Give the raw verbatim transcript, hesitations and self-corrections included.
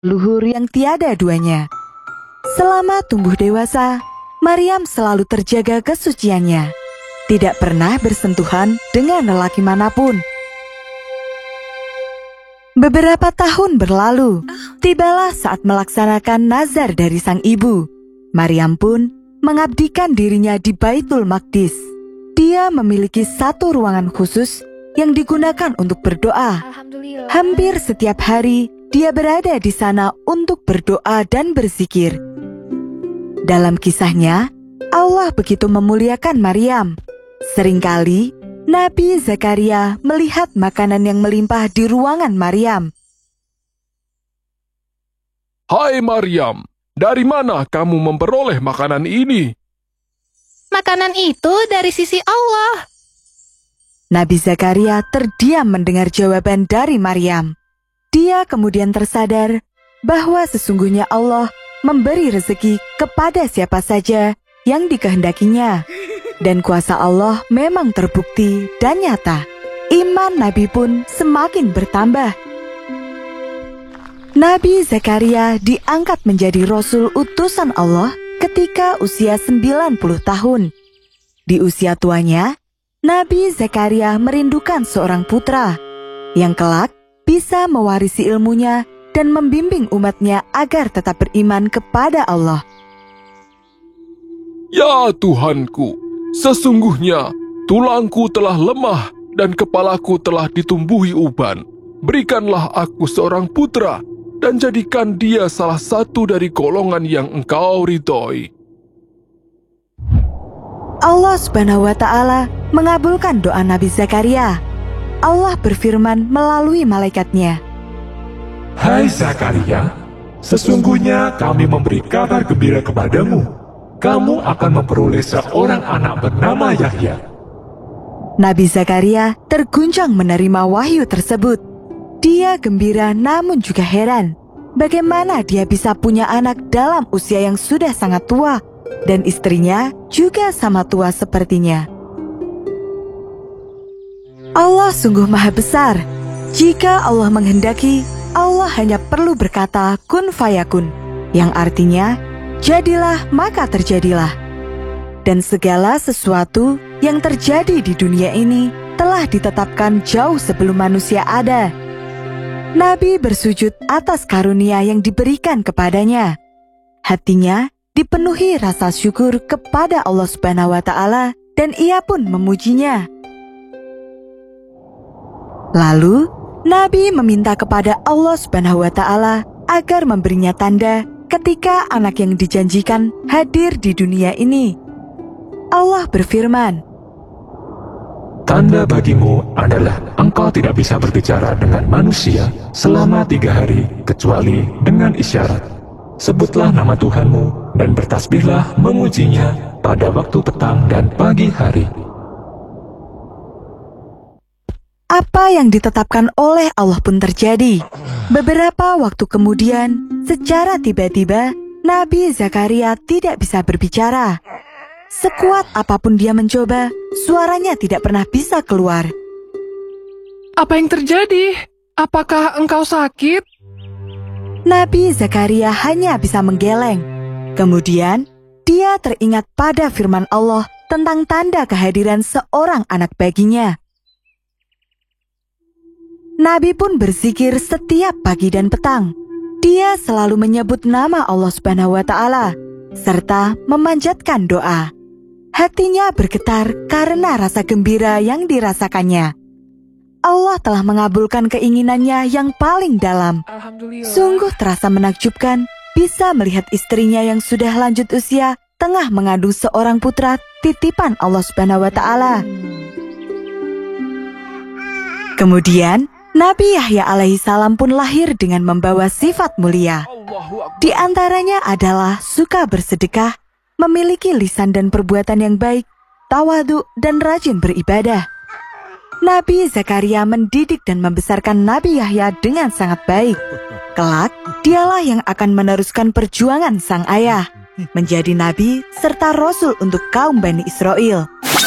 luhur yang tiada duanya. Selama tumbuh dewasa, Maryam selalu terjaga kesuciannya, tidak pernah bersentuhan dengan lelaki manapun. Beberapa tahun berlalu, tibalah saat melaksanakan nazar dari sang ibu. Maryam pun mengabdikan dirinya di Baitul Maqdis. Dia memiliki satu ruangan khusus yang digunakan untuk berdoa. Hampir setiap hari, dia berada di sana untuk berdoa dan berzikir. Dalam kisahnya, Allah begitu memuliakan Maryam. Seringkali, Nabi Zakaria melihat makanan yang melimpah di ruangan Maryam. Hai Maryam, dari mana kamu memperoleh makanan ini? Makanan itu dari sisi Allah. Nabi Zakaria terdiam mendengar jawaban dari Maryam. Dia kemudian tersadar bahwa sesungguhnya Allah memberi rezeki kepada siapa saja yang dikehendakinya. Dan kuasa Allah memang terbukti dan nyata. Iman Nabi pun semakin bertambah. Nabi Zakaria diangkat menjadi Rasul utusan Allah ketika usia sembilan puluh tahun. Di usia tuanya, Nabi Zakaria merindukan seorang putra yang kelak bisa mewarisi ilmunya dan membimbing umatnya agar tetap beriman kepada Allah. Ya Tuhanku, sesungguhnya tulangku telah lemah dan kepalaku telah ditumbuhi uban. Berikanlah aku seorang putra dan jadikan dia salah satu dari golongan yang Engkau ridhoi. Allah Subhanahu wa Ta'ala mengabulkan doa Nabi Zakaria. Allah berfirman melalui malaikatnya, Hai Zakaria, sesungguhnya kami memberi kabar gembira kepadamu. Kamu akan memperoleh seorang anak bernama Yahya. Nabi Zakaria terguncang menerima wahyu tersebut. Dia gembira namun juga heran. Bagaimana dia bisa punya anak dalam usia yang sudah sangat tua, dan istrinya juga sama tua sepertinya. Allah sungguh maha besar. Jika Allah menghendaki, Allah hanya perlu berkata kun fayakun, yang artinya jadilah maka terjadilah. Dan segala sesuatu yang terjadi di dunia ini telah ditetapkan jauh sebelum manusia ada. Nabi bersujud atas karunia yang diberikan kepadanya. Hatinya dipenuhi rasa syukur kepada Allah Subhanahu wa Ta'ala dan ia pun memujinya. Lalu, Nabi meminta kepada Allah Subhanahu wa Ta'ala agar memberinya tanda ketika anak yang dijanjikan hadir di dunia ini. Allah berfirman, Tanda bagimu adalah engkau tidak bisa berbicara dengan manusia selama tiga hari kecuali dengan isyarat. Sebutlah nama Tuhanmu dan bertasbihlah memujinya pada waktu petang dan pagi hari. Apa yang ditetapkan oleh Allah pun terjadi. Beberapa waktu kemudian, secara tiba-tiba, Nabi Zakaria tidak bisa berbicara. Sekuat apapun dia mencoba, suaranya tidak pernah bisa keluar. Apa yang terjadi? Apakah engkau sakit? Nabi Zakaria hanya bisa menggeleng. Kemudian, dia teringat pada firman Allah tentang tanda kehadiran seorang anak baginya. Nabi pun berzikir setiap pagi dan petang. Dia selalu menyebut nama Allah Subhanahu wa Ta'ala serta memanjatkan doa. Hatinya bergetar karena rasa gembira yang dirasakannya. Allah telah mengabulkan keinginannya yang paling dalam. Sungguh terasa menakjubkan bisa melihat istrinya yang sudah lanjut usia tengah mengandung seorang putra titipan Allah Subhanahu wa Ta'ala. Kemudian, Nabi Yahya alaihi salam pun lahir dengan membawa sifat mulia. Di antaranya adalah suka bersedekah, memiliki lisan dan perbuatan yang baik, tawadu dan rajin beribadah. Nabi Zakaria mendidik dan membesarkan Nabi Yahya dengan sangat baik. Kelak, dialah yang akan meneruskan perjuangan sang ayah, menjadi nabi serta rasul untuk kaum Bani Israel.